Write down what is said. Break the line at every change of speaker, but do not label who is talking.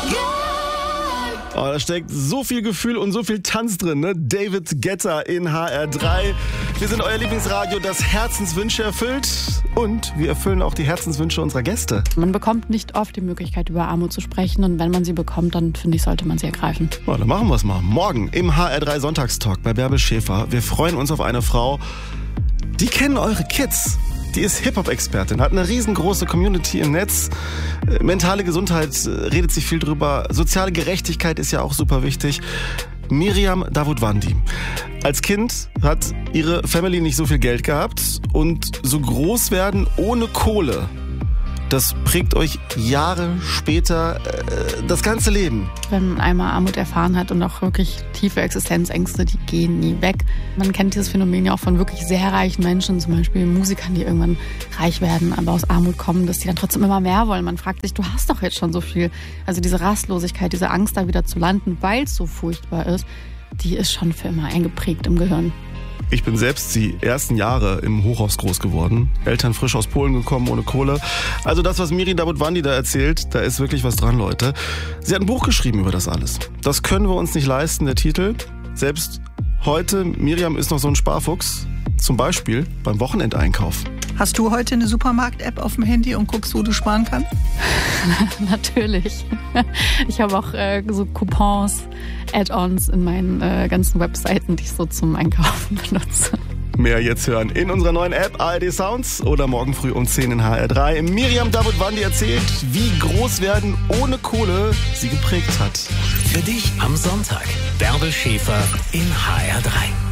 Oh, da steckt so viel Gefühl und so viel Tanz drin, ne? David Guetta in HR3. Wir sind euer Lieblingsradio, das Herzenswünsche erfüllt. Und wir erfüllen auch die Herzenswünsche unserer Gäste.
Man bekommt nicht oft die Möglichkeit, über Armut zu sprechen. Und wenn man sie bekommt, dann finde ich, sollte man sie ergreifen.
Oh, dann machen wir es mal. Morgen im HR3 Sonntagstalk bei Bärbel Schäfer. Wir freuen uns auf eine Frau, die kennen eure Kids. Die ist Hip-Hop-Expertin, hat eine riesengroße Community im Netz. Mentale Gesundheit, redet sich viel drüber. Soziale Gerechtigkeit ist ja auch super wichtig. Miriam Davutwandi. Als Kind hat ihre Family nicht so viel Geld gehabt und so groß werden ohne Kohle, das prägt euch Jahre später das ganze Leben.
Wenn man einmal Armut erfahren hat und auch wirklich tiefe Existenzängste, die gehen nie weg. Man kennt dieses Phänomen ja auch von wirklich sehr reichen Menschen, zum Beispiel Musikern, die irgendwann reich werden, aber aus Armut kommen, dass die dann trotzdem immer mehr wollen. Man fragt sich, du hast doch jetzt schon so viel. Also diese Rastlosigkeit, diese Angst, da wieder zu landen, weil es so furchtbar ist, die ist schon für immer eingeprägt im Gehirn.
Ich bin selbst die ersten Jahre im Hochhaus groß geworden. Eltern frisch aus Polen gekommen, ohne Kohle. Also das, was Miriam Davutwandi da erzählt, da ist wirklich was dran, Leute. Sie hat ein Buch geschrieben über das alles. Das können wir uns nicht leisten, der Titel. Selbst heute, Miriam ist noch so ein Sparfuchs. Zum Beispiel beim Wochenendeinkauf.
Hast du heute eine Supermarkt-App auf dem Handy und guckst, wo du sparen kannst?
Natürlich. Ich habe auch so Coupons, Add-ons in meinen ganzen Webseiten, die ich so zum Einkaufen benutze.
Mehr jetzt hören in unserer neuen App ARD Sounds oder morgen früh um 10 in HR3. Miriam Davutwandi erzählt, wie Großwerden ohne Kohle sie geprägt hat.
Für dich am Sonntag. Bärbel Schäfer in HR3.